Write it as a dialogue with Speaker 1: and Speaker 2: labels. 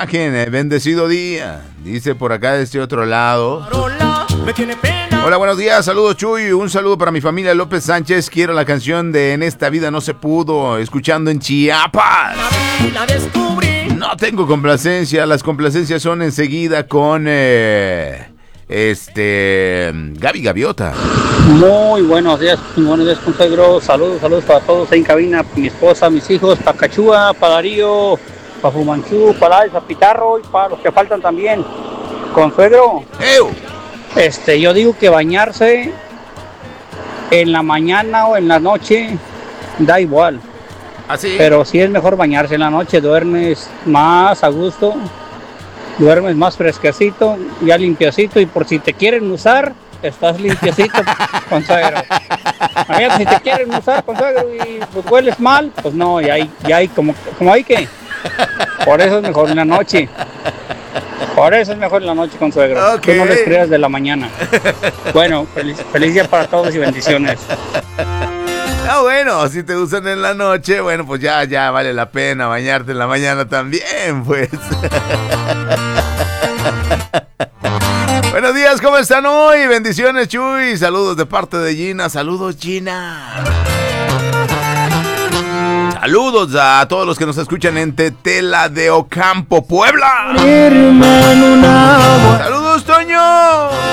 Speaker 1: imagen. Bendecido día. Dice por acá de este otro lado. Hola, buenos días. Saludos, Chuy. Un saludo para mi familia López Sánchez. Quiero la canción de En esta vida no se pudo. Escuchando en Chiapas. No tengo complacencia. Las complacencias son enseguida con Gaby Gaviota.
Speaker 2: Muy buenos días, consuegro. Saludos para todos ahí en cabina, mi esposa, mis hijos, para Cachúa, para Darío, para Fumanchú, para Alex, para Pitarro y para los que faltan también. Consuegro, yo digo que bañarse en la mañana o en la noche da igual.
Speaker 1: ¿Así?
Speaker 2: Pero sí es mejor bañarse en la noche, duermes más a gusto, duermes más fresquecito, ya limpiecito, y por si te quieren usar, estás limpiecito, consuegro. Imagínate, si te quieren usar, consuegro, y pues hueles mal, pues no, ya hay como hay que. Por eso es mejor en la noche. Consuegro.
Speaker 1: Okay.
Speaker 2: Tú no les creas de la mañana. Bueno, feliz día para todos y bendiciones.
Speaker 1: Bueno, si te usan en la noche, bueno, pues ya vale la pena bañarte en la mañana también, pues. Buenos días, ¿cómo están hoy? Bendiciones, Chuy. Saludos de parte de Gina. Saludos, Gina. Saludos a todos los que nos escuchan en Tetela de Ocampo, Puebla. Saludos, Toño.